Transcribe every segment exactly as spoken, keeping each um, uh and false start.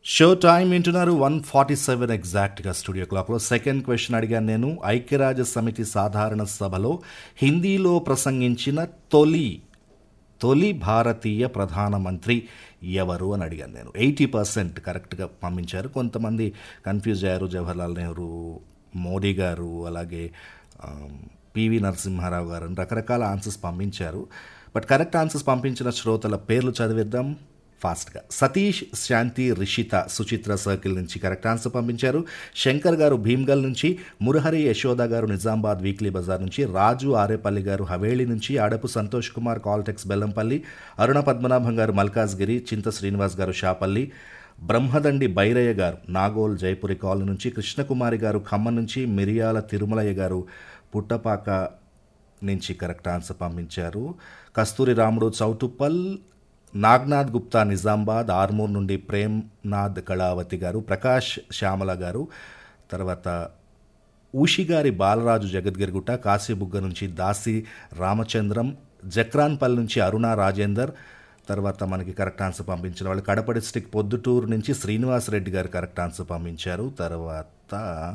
Show time వింటున్నారు one forty seven ఎగ్జాక్ట్గా studio క్లాక్లో. సెకండ్ క్వశ్చన్ అడిగాను నేను. ఐక్యరాజ్య సమితి సాధారణ సభలో హిందీలో ప్రసంగించిన తొలి తొలి భారతీయ ప్రధానమంత్రి ఎవరు అని అడిగాను నేను. ఎయిటీ పర్సెంట్ కరెక్ట్గా పంపించారు. కొంతమంది కన్ఫ్యూజ్ అయ్యారు. జవహర్లాల్ నెహ్రూ, మోడీ గారు, అలాగే పివి నరసింహారావు గారు అని రకరకాల ఆన్సర్స్ పంపించారు. బట్ కరెక్ట్ ఆన్సర్స్ పంపించిన శ్రోతల పేర్లు చదివిద్దాం ఫాస్ట్గా. సతీష్, శాంతి, రిషిత సుచిత్ర సర్కిల్ నుంచి కరెక్ట్ ఆన్సర్ పంపించారు. శంకర్ గారు భీమ్గల్ నుంచి, మురహరి యశోద గారు నిజామాబాద్ వీక్లీ బజార్ నుంచి, రాజు ఆరేపల్లి గారు హవేళి నుంచి, ఆడపు సంతోష్ కుమార్ కాల్టెక్స్ బెల్లంపల్లి, అరుణ పద్మనాభం గారు మల్కాజ్గిరి, చింత శ్రీనివాస్ గారు షాపల్లి, బ్రహ్మదండి బైరయ్య గారు నాగోల్ జైపురి కాలనీ నుంచి, కృష్ణకుమారి గారు ఖమ్మం నుంచి, మిరియాల తిరుమలయ్య గారు పుట్టపాక నుంచి కరెక్ట్ ఆన్సర్ పంపించారు. కస్తూరి రాముడు చౌటుప్పల్, నాగ్నాథ్ గుప్తా నిజామాబాద్, ఆర్మూర్ నుండి ప్రేమ్నాథ్ కళావతి గారు, ప్రకాష్ శ్యామల గారు, తర్వాత ఊషిగారి బాలరాజు జగద్గిరిగుట్ట, కాశీబుగ్గ నుంచి దాసి రామచంద్రం, జక్రాన్పల్లి నుంచి అరుణ రాజేందర్, తర్వాత మనకి కరెక్ట్ ఆన్సర్ పంపించిన వాళ్ళు కడప డిస్ట్రిక్ట్ పొద్దుటూరు నుంచి శ్రీనివాస్ రెడ్డి గారు కరెక్ట్ ఆన్సర్ పంపించారు. తర్వాత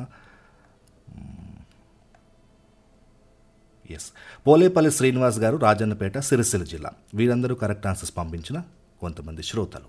ఎస్ పోలేపల్లి శ్రీనివాస్ గారు రాజన్నపేట సిరిసిల్ల జిల్లా. వీరందరూ కరెక్ట్ ఆన్సర్స్ పంపించిన కొంతమంది శ్రోతలు.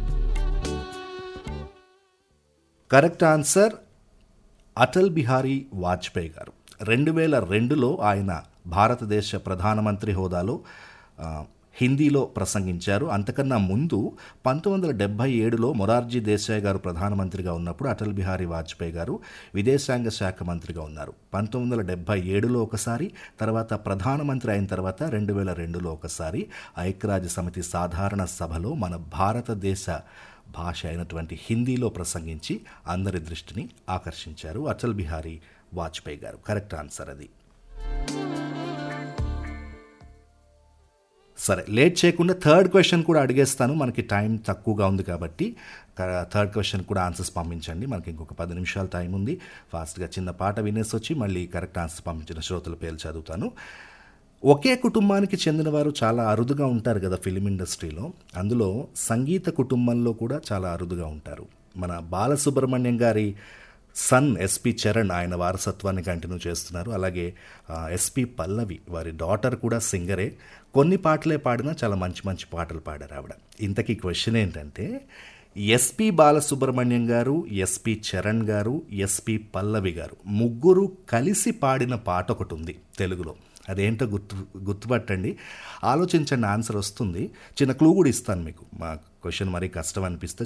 కరెక్ట్ ఆన్సర్ అటల్ బిహారీ వాజ్పేయి గారు. రెండు వేల రెండులో ఆయన భారతదేశ ప్రధానమంత్రి హోదాలో హిందీలో ప్రసంగించారు. అంతకన్నా ముందు పంతొమ్మిది వందల డెబ్భై ఏడులో మొరార్జీ దేశాయ్ గారు ప్రధానమంత్రిగా ఉన్నప్పుడు అటల్ బిహారీ వాజ్పేయి గారు విదేశాంగ శాఖ మంత్రిగా ఉన్నారు. పంతొమ్మిది వందల డెబ్భై ఏడులో ఒకసారి, తర్వాత ప్రధానమంత్రి అయిన తర్వాత రెండు వేల రెండులో ఒకసారి ఐక్యరాజ్య సమితి సాధారణ సభలో మన భారతదేశ భాష అయినటువంటి హిందీలో ప్రసంగించి అందరి దృష్టిని ఆకర్షించారు అటల్ బిహారీ వాజ్పేయి గారు. కరెక్ట్ ఆన్సర్ అది. సరే, లేట్ చేయకుండా థర్డ్ క్వశ్చన్ కూడా అడిగేస్తాను. మనకి టైం తక్కువగా ఉంది కాబట్టి థర్డ్ క్వశ్చన్ కూడా ఆన్సర్స్ పంపించండి. మనకి ఇంకొక పది నిమిషాల టైం ఉంది. ఫాస్ట్గా చిన్న పాట వినేసి వచ్చి మళ్ళీ కరెక్ట్ ఆన్సర్స్ పంపించిన శ్రోతల పేర్లు చదువుతాను. ఒకే కుటుంబానికి చెందినవారు చాలా అరుదుగా ఉంటారు కదా ఫిలిం ఇండస్ట్రీలో. అందులో సంగీత కుటుంబంలో కూడా చాలా అరుదుగా ఉంటారు. మన బాలసుబ్రహ్మణ్యం గారి సన్ ఎస్పి చరణ్ ఆయన వారసత్వాన్ని కంటిన్యూ చేస్తున్నారు. అలాగే ఎస్పి పల్లవి వారి డాటర్ కూడా సింగరే. కొన్ని పాటలే పాడినా చాలా మంచి మంచి పాటలు పాడారు ఆవిడ. ఇంతకీ క్వశ్చన్ ఏంటంటే, ఎస్పి బాలసుబ్రహ్మణ్యం గారు, ఎస్పి చరణ్ గారు, ఎస్పి పల్లవి గారు ముగ్గురు కలిసి పాడిన పాట ఒకటి ఉంది తెలుగులో. అదేంటో గుర్తు గుర్తుపట్టండి, ఆలోచించండి, ఆన్సర్ వస్తుంది. చిన్న క్లూ కూడా ఇస్తాను మీకు. మా క్వశ్చన్ మరీ కష్టం అనిపిస్తే